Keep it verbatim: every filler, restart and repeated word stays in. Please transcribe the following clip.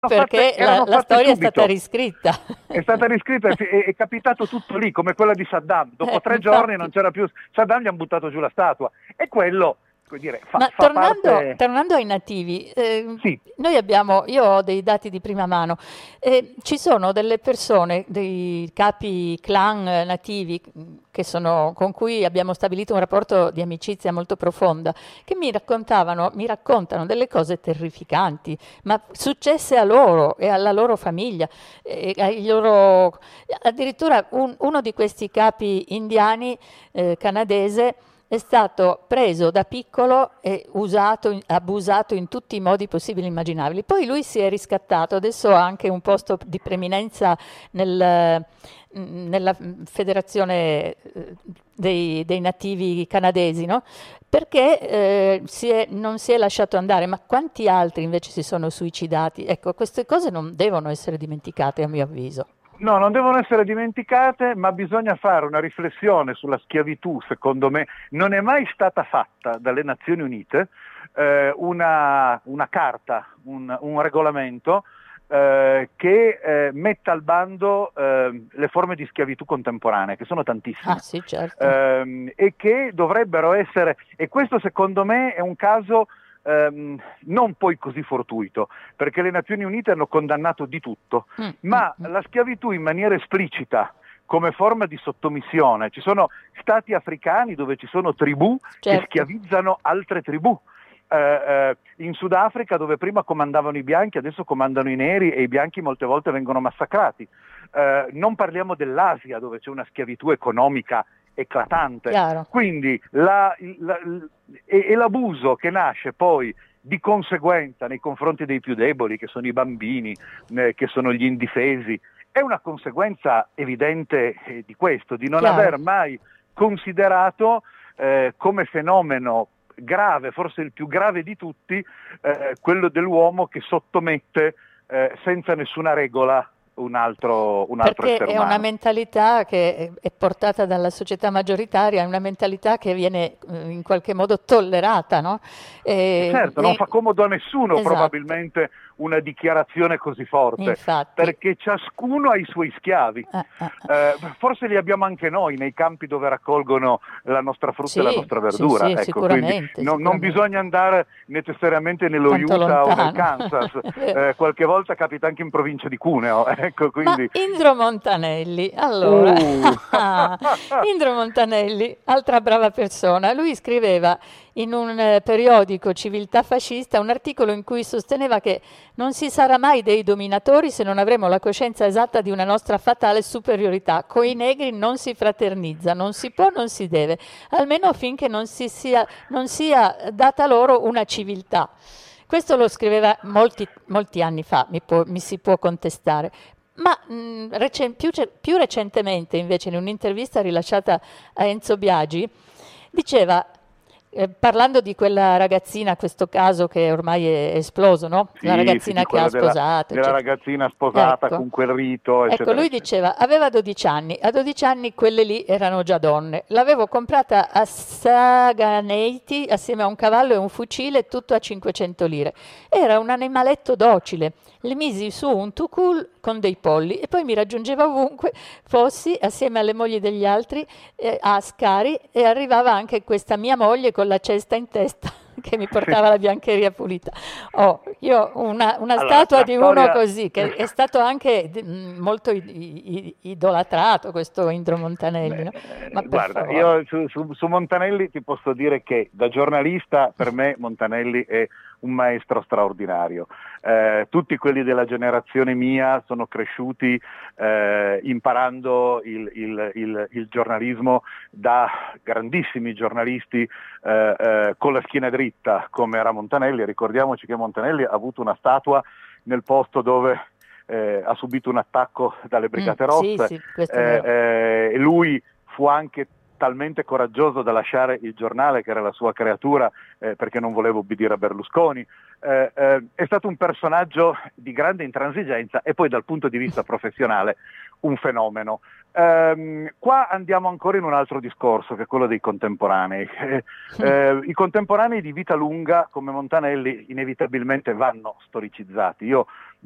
Perché fatte, la, erano la fatte storia è stata subito. riscritta. È stata riscritta, è, è- è capitato tutto lì, come quella di Saddam. Dopo Eh, tre giorni non infatti. c'era più Saddam, gli hanno buttato giù la statua. E quello, come dire, fa, Ma fa tornando, parte... tornando ai nativi, eh, Sì, noi abbiamo, io ho dei dati di prima mano, eh, ci sono delle persone, dei capi clan eh, nativi mh, che sono, con cui abbiamo stabilito un rapporto di amicizia molto profonda, che mi raccontavano, mi raccontano delle cose terrificanti, ma successe a loro e alla loro famiglia, e ai loro, addirittura un- uno di questi capi indiani eh, canadese è stato preso da piccolo e usato, abusato in tutti i modi possibili e immaginabili. Poi lui si è riscattato, adesso ha anche un posto di preeminenza nel, nella federazione eh, dei, dei nativi canadesi, no? Perché eh, si è- non si è lasciato andare, ma quanti altri invece si sono suicidati? Ecco, queste cose non devono essere dimenticate, a mio avviso. no, non devono essere dimenticate, ma bisogna fare una riflessione sulla schiavitù, secondo me. Non è mai stata fatta dalle Nazioni Unite eh, una, una carta, un, un regolamento eh, che eh, metta al bando eh, le forme di schiavitù contemporanee, che sono Ah tantissime, sì, certo. ehm, e che dovrebbero essere, e questo secondo me è un caso ehm, non poi così fortuito, perché le Nazioni Unite hanno condannato di tutto, Mm, mm, ma mm. la schiavitù in maniera esplicita, come forma di sottomissione, ci sono stati africani dove ci sono tribù che Certo, schiavizzano altre tribù. Eh, eh, in Sudafrica, dove prima comandavano i bianchi, adesso comandano i neri e i bianchi molte volte vengono massacrati. Eh, non parliamo dell'Asia, dove c'è una schiavitù economica eclatante. chiaro. Quindi la, la, e, e l'abuso che nasce poi di conseguenza nei confronti dei più deboli, che sono i bambini, eh, che sono gli indifesi, è una conseguenza evidente eh, di questo, di non Chiaro. aver mai considerato eh, come fenomeno grave, forse il più grave di tutti, eh, quello dell'uomo che sottomette eh, senza nessuna regola un altro, un altro Perché essere è una umano. mentalità che è è portata dalla società maggioritaria, è una mentalità che viene eh, in qualche modo tollerata, no? E E- certo, non e- fa comodo a nessuno esatto, probabilmente una dichiarazione così forte, infatti. perché ciascuno ha i suoi schiavi. Eh, eh, eh. Eh, forse li abbiamo anche noi nei campi dove raccolgono la nostra frutta e la Sì, nostra sì, verdura. sì, Ecco, quindi sicuramente, non, non bisogna sicuramente. andare necessariamente nello Tanto Utah o nel lontano. Kansas, È vero. eh, qualche volta capita anche in provincia di Cuneo. Ecco, Ma quindi... Indro Montanelli, allora, Uh. Indro Montanelli, altra brava persona, lui scriveva in un eh, periodico Civiltà fascista un articolo in cui sosteneva che non si sarà mai dei dominatori se non avremo la coscienza esatta di una nostra fatale superiorità. Coi negri non si fraternizza, non si può, non si deve, almeno finché non, si sia, non sia data loro una civiltà. Questo lo scriveva molti, molti anni fa, mi, può- mi si può contestare. Ma mh, recen- più, ce- più recentemente, invece, in un'intervista rilasciata a Enzo Biagi, diceva, eh, parlando di quella ragazzina, questo caso che ormai è esploso, no? La Sì, sì, sì, ragazzina che ha quella della, sposato, della eccetera. ragazzina sposata Ecco. con quel rito, Ecco, eccetera, lui eccetera. diceva, aveva dodici anni, a dodici anni quelle lì erano già donne. L'avevo comprata a Saganeiti assieme a un cavallo e un fucile, tutto a cinquecento lire. Era un animaletto docile. Le misi su un tucul con dei polli e poi mi raggiungeva ovunque fossi assieme alle mogli degli altri eh, a Ascari e arrivava anche questa mia moglie con la cesta in testa che mi Sì. portava la biancheria pulita. Oh, io ho una, una Allora, statua la di uno storia... così, che è stato anche mh, molto i- i- idolatrato, questo Indro Montanelli, no? Ma Eh, per guarda, favore. io su, su- su Montanelli ti posso dire che da giornalista per me Montanelli è un maestro straordinario. Eh, tutti quelli della generazione mia sono cresciuti eh, imparando il, il- il- il giornalismo da grandissimi giornalisti eh, eh, con la schiena dritta come era Montanelli. Ricordiamoci che Montanelli ha avuto una statua nel posto dove eh, ha subito un attacco dalle Mm, Brigate sì, Rosse. sì, questo è Eh, vero. eh, lui fu anche talmente coraggioso da lasciare il giornale, che era la sua creatura, eh, perché non voleva ubbidire a Berlusconi. Eh, eh, è stato un personaggio di grande intransigenza e poi dal punto di vista professionale un fenomeno. Ehm, qua andiamo ancora in un altro discorso, che è quello dei contemporanei. Eh, eh, I contemporanei di vita lunga come Montanelli inevitabilmente vanno storicizzati. Io